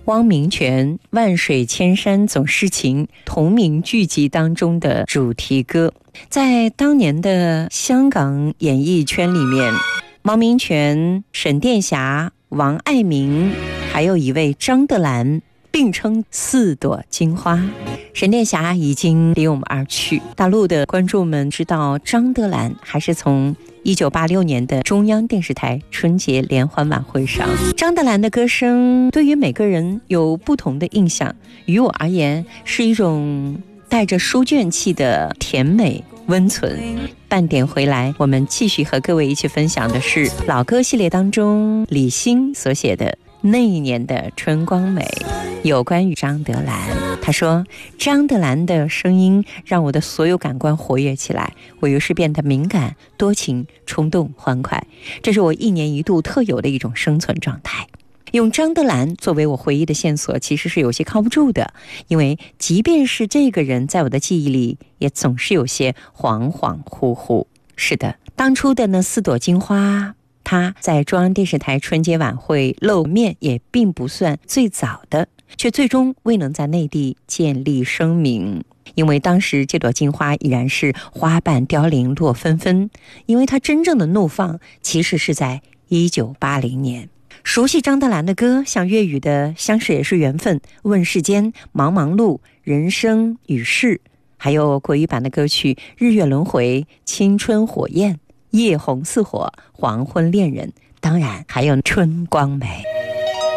汪明荃《万水千山总是情》同名剧集当中的主题歌。在当年的香港演艺圈里面，汪明荃、沈殿霞、王爱民还有一位张德兰并称四朵金花。沈殿霞已经离我们而去，大陆的观众们知道张德兰还是从1986年的中央电视台春节联欢晚会上。张德兰的歌声对于每个人有不同的印象，于我而言是一种带着书卷气的甜美温存。半点回来，我们继续和各位一起分享的是老歌系列当中李欣所写的那一年的春光美，有关于张德兰。他说，张德兰的声音让我的所有感官活跃起来，我于是变得敏感、多情、冲动、欢快，这是我一年一度特有的一种生存状态。用张德兰作为我回忆的线索其实是有些靠不住的，因为即便是这个人在我的记忆里也总是有些恍恍惚惚。是的，当初的那四朵金花，他在中央电视台春节晚会露面也并不算最早的，却最终未能在内地建立声名。因为当时这朵金花已然是花瓣凋零落纷纷，因为它真正的怒放其实是在1980年。熟悉张德兰的歌，像粤语的《相识也是缘分》、问世间、忙忙碌、人生与世，还有国语版的歌曲《日月轮回》、青春火焰、夜红似火、黄昏恋人，当然还有春光美。